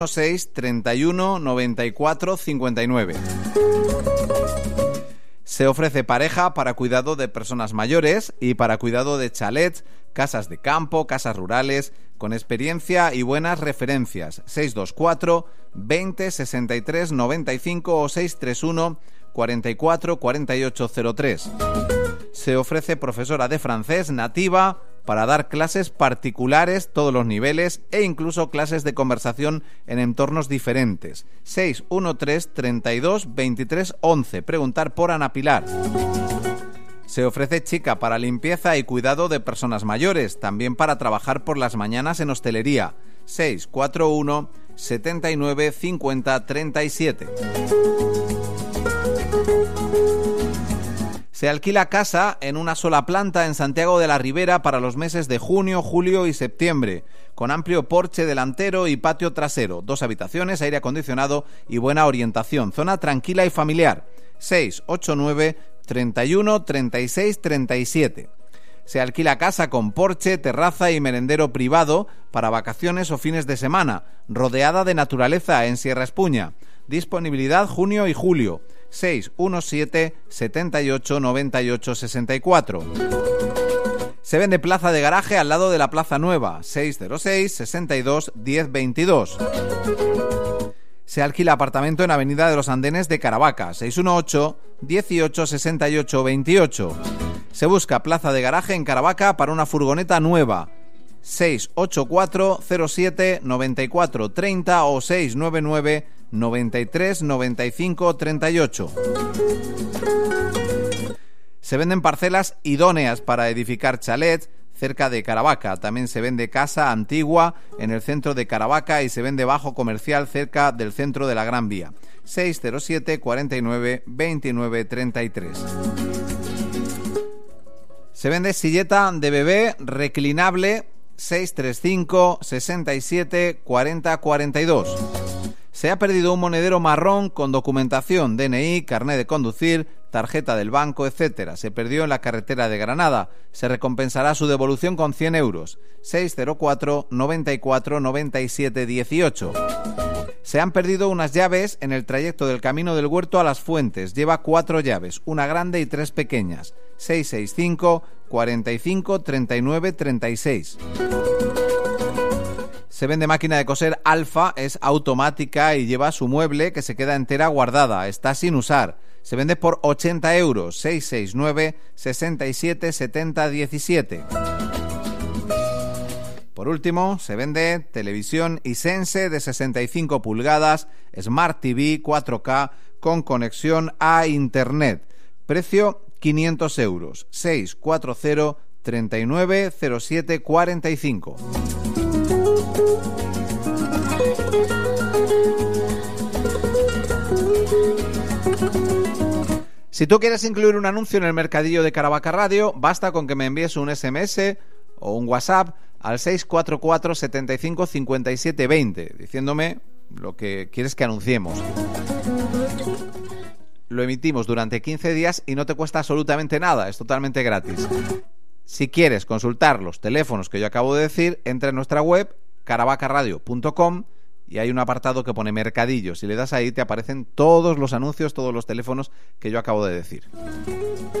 6 31 94 59. Se ofrece pareja para cuidado de personas mayores y para cuidado de chalets, casas de campo, casas rurales, con experiencia y buenas referencias. 624 20 63 95 o 631 44 48 03. Se ofrece profesora de francés nativa para dar clases particulares, todos los niveles, e incluso clases de conversación en entornos diferentes. 613 32 23 11. Preguntar por Ana Pilar. Se ofrece chica para limpieza y cuidado de personas mayores, también para trabajar por las mañanas en hostelería. 641 79 50 37. Se alquila casa en una sola planta en Santiago de la Ribera para los meses de junio, julio y septiembre, con amplio porche delantero y patio trasero, 2 habitaciones, aire acondicionado y buena orientación. Zona tranquila y familiar. 689 31 36 37. Se alquila casa con porche, terraza y merendero privado para vacaciones o fines de semana, rodeada de naturaleza en Sierra Espuña. Disponibilidad junio y julio. 617 78 98 64. Se vende plaza de garaje al lado de la Plaza Nueva. 606 62 10 22. Se alquila apartamento en Avenida de los Andenes de Caravaca. 618 18 68 28. Se busca plaza de garaje en Caravaca para una furgoneta nueva. 684 07 94 30 o 699 93 95 38. Se venden parcelas idóneas para edificar chalets cerca de Caravaca. También se vende casa antigua en el centro de Caravaca y se vende bajo comercial cerca del centro de la Gran Vía. 607 49 29 33. Se vende silleta de bebé reclinable. 635 67 40 42. Se ha perdido un monedero marrón con documentación, DNI, carnet de conducir, tarjeta del banco, etc. Se perdió en la carretera de Granada. Se recompensará su devolución con 100 euros. 604 94 97 18. Se han perdido unas llaves en el trayecto del Camino del Huerto a Las Fuentes. Lleva 4 llaves, una grande y 3 pequeñas. 665 45 39 36. Se vende máquina de coser Alfa, es automática y lleva su mueble que se queda entera guardada, está sin usar. Se vende por 80 euros, 669 67 70 17. Por último, se vende televisión Hisense de 65 pulgadas, Smart TV 4K con conexión a Internet. Precio 500 euros, 640 39 07 45. Si tú quieres incluir un anuncio en el mercadillo de Caravaca Radio, basta con que me envíes un SMS o un WhatsApp al 644 75 57 20, diciéndome lo que quieres que anunciemos. Lo emitimos durante 15 días y no te cuesta absolutamente nada, es totalmente gratis. Si quieres consultar los teléfonos que yo acabo de decir, entra en nuestra web caravacaradio.com y hay un apartado que pone mercadillo. Si le das ahí te aparecen todos los anuncios, todos los teléfonos que yo acabo de decir.